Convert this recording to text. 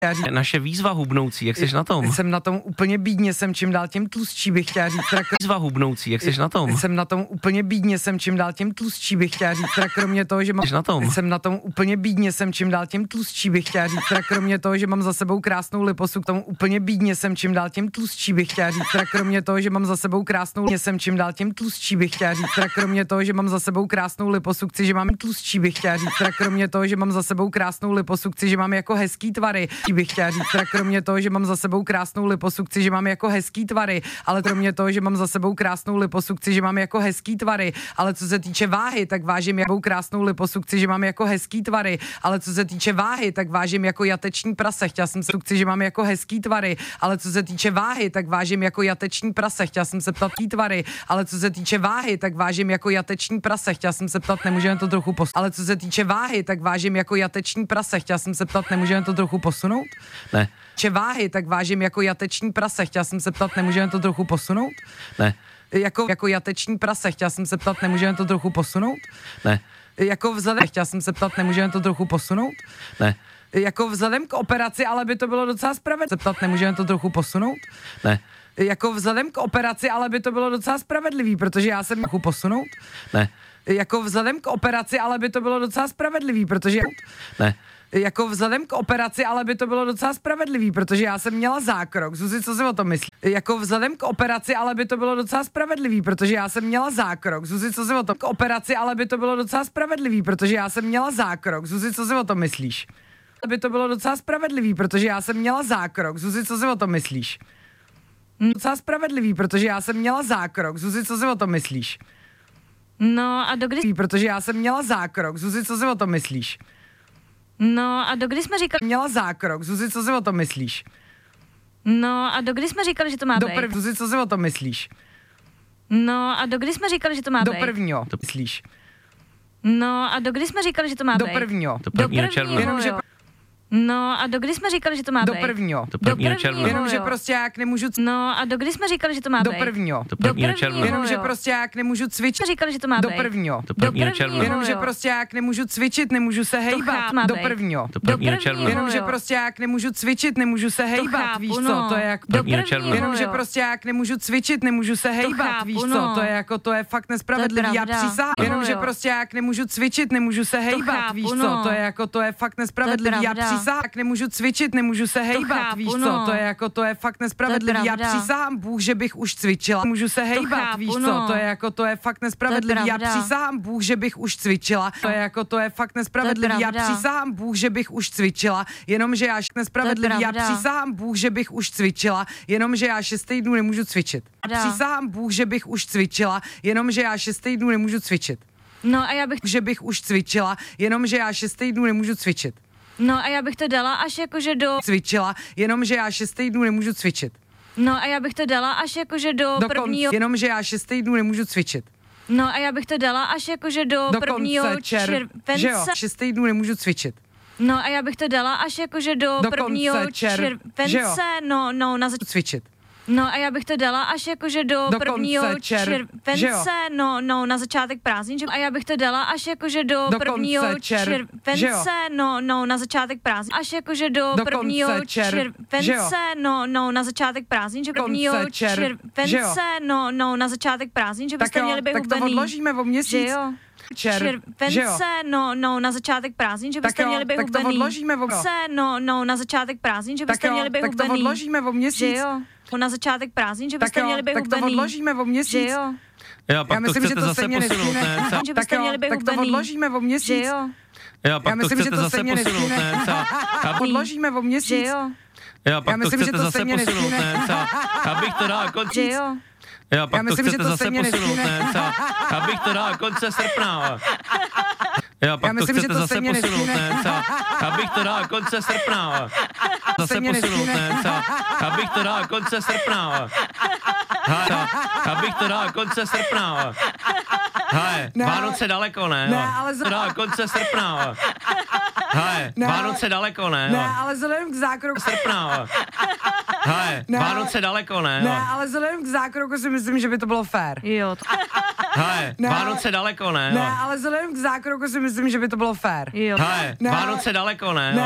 Naše výzva hubnoucí, jak seš na tom? Jsem na tom úplně bídně, jsem čím dál tím tlustší, bych chtěla říct. Výzva hubnoucí, jak seš na tom? Jsem na tom úplně bídně, jsem čím dál tím tlustší, bych chtěla říct. Kromě toho, že mám... Na tom? Jsem na tom úplně bídně, jsem čím dál tím tlustší, bych chtěla říct. Kromě toho, že mám za sebou krásnou liposu, k tomu úplně bídně, jsem čím dál tím tlustší, bych chtěla říct. Kromě toho, že mám za sebou krásnou, jsem čím dál tím tlustší, bych chtěla říct. Kromě toho, že mám za sebou krásnou liposukci, že mám tlustší, bych chtěla říct. Kromě toho, že mám za sebou krásnou liposukci, že mám jako hezký tvary, bych chtěla říct. Kromě toho, že mám za sebou krásnou liposukci, že mám jako hezký tvary, ale kromě toho, že mám za sebou krásnou liposukci, že mám jako hezký tvary, ale co se týče váhy, tak vážím jako krásnou liposukci, že mám jako hezký tvary, ale co se týče váhy, tak vážím jako jateční prase. Chtěla jsem se sukci, že mám jako hezký tvary, ale co se týče váhy, tak vážím jako jateční prase. Chtěla jsem se ptat tvary, ale co se týče váhy, tak vážím jako jateční prase. Chtěla jsem se ptat, nemůžeme to trochu posunout. Ale co se týče váhy, tak vážím jako jateční prase. Chtěla jsem se ptat, nemůžeme to trochu posunout? Ne. Váhy, tak vážím jako jateční prase. Chtěla jsem se ptat, nemůžeme to trochu posunout? Ne. Jako jateční prase. Chtěla jsem se ptat, nemůžeme to trochu posunout? Ne. Jako vzhledem, chtěla jsem se ptat, nemůžeme to trochu posunout? Ne. Jako vzhledem k operaci, ale by to bylo docela spravedlivé. Se ptat, nemůžeme to trochu posunout? Ne. Jako vzhledem k operaci, ale by to bylo docela spravedlivý, protože já jsem trochu posunout? Ne. Jako vzhledem k operaci, ale by to bylo docela spravedlivý, protože... Ne. Jako vzhledem k operaci, ale by to bylo docela spravedlivý, protože já jsem měla zákrok. Zuzi, co si o tom myslíš? Jako vzhledem k operaci, ale by to bylo docela spravedlivý, protože já jsem měla zákrok. Zuzi, co si o tom? K operaci, ale by to bylo docela spravedlivý, protože já jsem měla zákrok. Zuzi, co si o tom myslíš? By to bylo docela spravedlivý, protože já jsem měla zákrok. Zuzi, co si o tom myslíš? Docela spravedlivý, protože já jsem měla zákrok. Zuzi, co si o tom myslíš? No a dokdy... Protože já jsem měla zákrok. Zuzi, co si o tom myslíš? No a dokdy jsme říkali... Měla zákrok. Zuzi, co si o tom myslíš? No a dokdy jsme říkali, že to má být? Zuzi, co si o tom myslíš? No a dokdy jsme říkali, že to má být? Do prvního. Myslíš? No a dokdy jsme říkali, že to má být? Do prvního. Do 1. června. Jenomže No a dokdy jsme říkali, že to má být? do prvního. Do 1. června. Jenomže prostě jak nemůžu... No a dokdy jsme říkali, že to má do být? prvního. Do 1. června. Jenomže prostě jak nemůžu cvičit... Jsme říkali, že to má do být? prvního. Do 1. června. Jenomže prostě jak nemůžu cvičit, nemůžu se hejbat. má Do být. prvního. Do 1. června. Jenomže prostě jak nemůžu cvičit, nemůžu se hejbat, chápu, víš co, no. to je jak... Do 1. června. Jenomže prostě jak nemůžu cvičit, nemůžu se hejbat, chápu, víš co, no. to je jako, to je fakt nespravedlivý, já pravda. přísahám. Jenomže prostě jak nemůžu cvičit, nemůžu se hejbat, chápu, víš co, no. to je jako, to je fakt nespravedlivý, já pravda. přísahám. Jak nemůžu cvičit, nemůžu se hejbat, chápu, víš co, no. to je jako, to je fakt nespravedlivý, já pravda. přísahám Bůh, že bych už cvičila, můžu se hejbat, chápu, víš co, no. to je jako, to je fakt nespravedlivý, já pravda. přísahám Bůh, že bych už cvičila, to je jako, to je fakt nespravedlivý, já pravda. přísahám Bůh, že bych už cvičila, jenomže já nespravedlivý, já pravda. přísahám Bůh, že bych už cvičila, jenomže já 6 týdnů nemůžu cvičit. Pravda. Přísahám Bůh, že bych už cvičila, jenomže já 6 týdnů nemůžu cvičit. No a já bych... Že bych už cvičila, jenomže já 6 týdnů nemůžu cvičit. No a já bych to dala až jakože do... Cvičila, jenomže já 6 týdnů nemůžu cvičit. No a já bych to dala až jakože do prvního... Jenomže já 6 týdnů nemůžu cvičit. No a já bych to dala až jakože do prvního že jo, července. 6 týdnů nemůžu cvičit. No a já bych to dala až jakože do prvního že jo. července. No na Cvičit. No a já bych to dala až jakože do prvního že jo. července. No na začátek prázdnin. A já bych to dala až jakože do prvního že jo. července. No na začátek prázdnin. Až jakože do prvního že jo. července. No na začátek prázdnin. Že prvního že jo. července. No na začátek prázdnin. Že byste měli být tak to odložíme o měsíc. že jo. Července, no na začátek prázdnin, že byste měli být hubený. Tak to odložíme o no na začátek prázdnin, že byste měli být hubený. Tak to odložíme o měsíc. Že jo. Na začátek prázdnin, že byste měli být hubený. Tak to odložíme o měsíc. Že jo. Já pak já myslím, to chcete že to zase stejně posunout, ne? Že byste měli být tak to hubený. odložíme o měsíc. Že jo. Já pak já myslím, to že chcete to zase stejně posunout, ne? Odložíme o měsíc. Že jo. Já pak já to myslím, chcete že to zase stejně posunout, ne? Abych to dal konec. Že jo. Já pak já to myslím, chcete že to zase stejně posunout, ne? Abych to dal konce srpna. Já pak to chcete zase posunout, ne? Abych to dal konce srpna. Zase posunout, ne? Abych to dal konce srpna. Abych to dal konce srpna. Hej, Vánoce daleko, ne? Ne, ale to dal konce srpna. Hej, Vánoce daleko, ne? Ne, ale vzhledem k zákroku... Srpna. Hej, Vánoce daleko, ne? Ne, ale vzhledem k zákroku si myslím, že by to bylo fér. Jo. Hej, Vánoce daleko, ne? Ne, ale vzhledem k zákroku si myslím, že by to bylo fér. Jo. Hej, Vánoce daleko, ne?